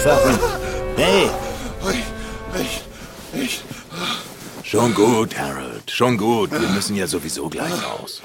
Sachen. Hey! Schon gut, Harold. Schon gut. Wir müssen ja sowieso gleich raus.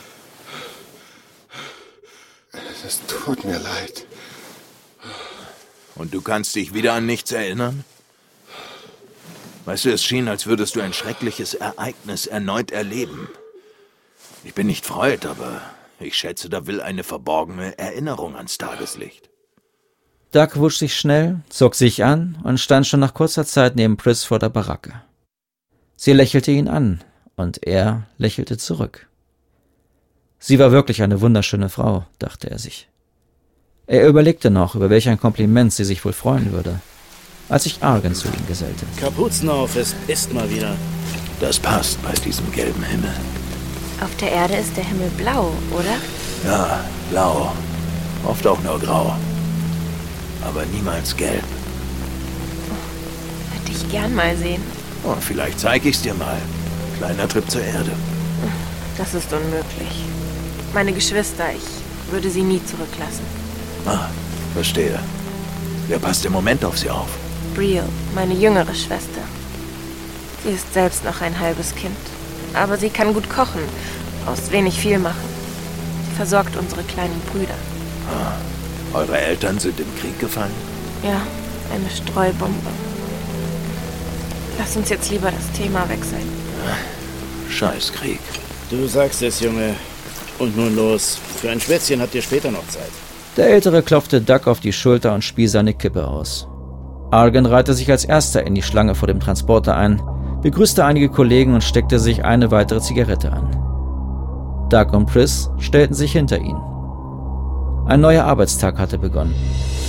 Es tut mir leid. Und du kannst dich wieder an nichts erinnern? Weißt du, es schien, als würdest du ein schreckliches Ereignis erneut erleben. Ich bin nicht Freud, aber ich schätze, da will eine verborgene Erinnerung ans Tageslicht. Doug wusch sich schnell, zog sich an und stand schon nach kurzer Zeit neben Pris vor der Baracke. Sie lächelte ihn an, und er lächelte zurück. Sie war wirklich eine wunderschöne Frau, dachte er sich. Er überlegte noch, über welch ein Kompliment sie sich wohl freuen würde, als sich Argen zu ihm gesellte. Kapuzen auf, es ist mal wieder. Das passt bei diesem gelben Himmel. Auf der Erde ist der Himmel blau, oder? Ja, blau. Oft auch nur grau. Aber niemals gelb. Würde ich gern mal sehen. Oh, vielleicht zeige ich's dir mal. Kleiner Trip zur Erde. Das ist unmöglich. Meine Geschwister, ich würde sie nie zurücklassen. Ah, verstehe. Wer passt im Moment auf sie auf? Brielle, meine jüngere Schwester. Sie ist selbst noch ein halbes Kind. Aber sie kann gut kochen, aus wenig viel machen. Sie versorgt unsere kleinen Brüder. Ah, eure Eltern sind im Krieg gefallen? Ja, eine Streubombe. Lass uns jetzt lieber das Thema wechseln. Scheiß Krieg. Du sagst es, Junge. Und nun los. Für ein Schwätzchen habt ihr später noch Zeit. Der Ältere klopfte Doug auf die Schulter und spie seine Kippe aus. Argen reihte sich als erster in die Schlange vor dem Transporter ein, begrüßte einige Kollegen und steckte sich eine weitere Zigarette an. Doug und Pris stellten sich hinter ihn. Ein neuer Arbeitstag hatte begonnen.